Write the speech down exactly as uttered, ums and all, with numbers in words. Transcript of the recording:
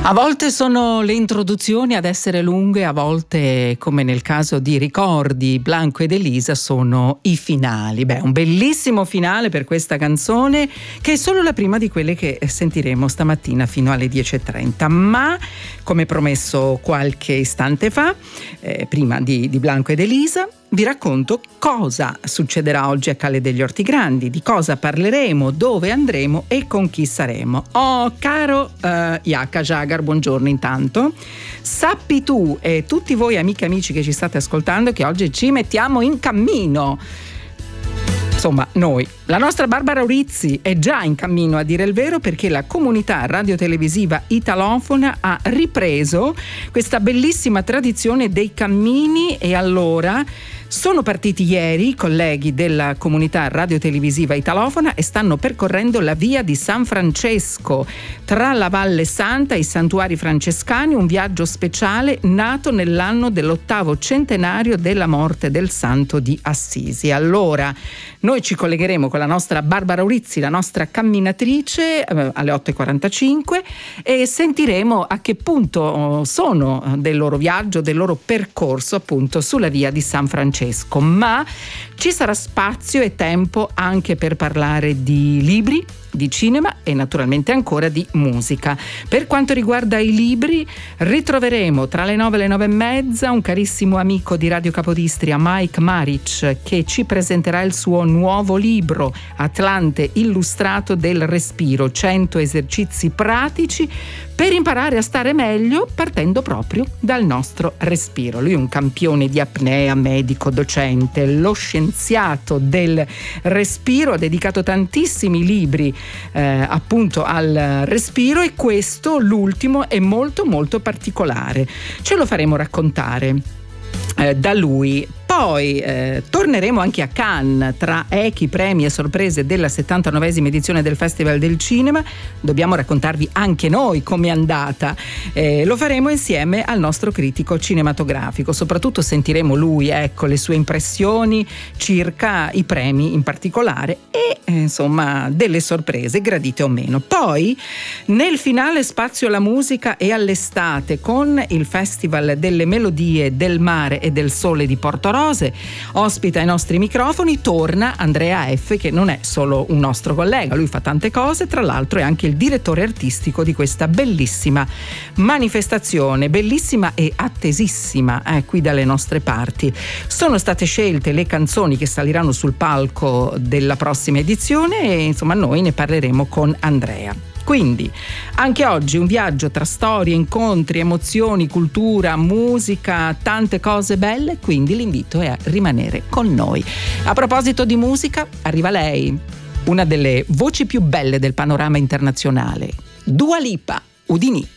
A volte sono le introduzioni ad essere lunghe, a volte, come nel caso di Ricordi, Blanco ed Elisa, sono i finali. Beh, un bellissimo finale per questa canzone, che è solo la prima di quelle che sentiremo stamattina fino alle dieci e trenta. Ma, come promesso qualche istante fa, eh, prima di, di Blanco ed Elisa, vi racconto cosa succederà oggi a Calle degli Ortigrandi, di cosa parleremo, dove andremo e con chi saremo. Oh, caro uh, Jaca Jagar, buongiorno intanto. Sappi tu e tutti voi amiche e amici che ci state ascoltando che oggi ci mettiamo in cammino. Insomma, noi, la nostra Barbara Urizzi è già in cammino, a dire il vero, perché la comunità radiotelevisiva italofona ha ripreso questa bellissima tradizione dei cammini. E allora sono partiti ieri i colleghi della comunità radiotelevisiva italofona e stanno percorrendo la via di San Francesco tra la Valle Santa e i santuari francescani, un viaggio speciale nato nell'anno dell'ottavo centenario della morte del santo di Assisi. Allora noi ci collegheremo con la nostra Barbara Urizzi, la nostra camminatrice, eh, alle otto e quarantacinque, e sentiremo a che punto sono del loro viaggio, del loro percorso appunto sulla via di San Francesco. Ma ci sarà spazio e tempo anche per parlare di libri, di cinema e naturalmente ancora di musica. Per quanto riguarda i libri, ritroveremo tra le nove e le nove e mezza un carissimo amico di Radio Capodistria, Mike Maric, che ci presenterà il suo nuovo libro Atlante illustrato del respiro, cento esercizi pratici per imparare a stare meglio partendo proprio dal nostro respiro. Lui è un campione di apnea, medico, docente, lo scienziato del respiro, ha dedicato tantissimi libri eh, appunto al respiro, e questo, l'ultimo, è molto molto particolare. Ce lo faremo raccontare eh, da lui. Poi eh, torneremo anche a Cannes, tra echi, premi e sorprese della settantanovesima edizione del Festival del Cinema. Dobbiamo raccontarvi anche noi com'è andata. Eh, lo faremo insieme al nostro critico cinematografico. Soprattutto sentiremo lui, ecco, le sue impressioni circa i premi in particolare e eh, insomma delle sorprese, gradite o meno. Poi nel finale spazio alla musica e all'estate con il Festival delle Melodie del Mare e del Sole di Porto Rose. Ospita ai nostri microfoni torna Andrea F., che non è solo un nostro collega, lui fa tante cose, tra l'altro è anche il direttore artistico di questa bellissima manifestazione, bellissima e attesissima eh, qui dalle nostre parti. Sono state scelte le canzoni che saliranno sul palco della prossima edizione e insomma noi ne parleremo con Andrea. Quindi anche oggi un viaggio tra storie, incontri, emozioni, cultura, musica, tante cose belle, quindi l'invito è a rimanere con noi. A proposito di musica, arriva lei, una delle voci più belle del panorama internazionale, Dua Lipa, Udini.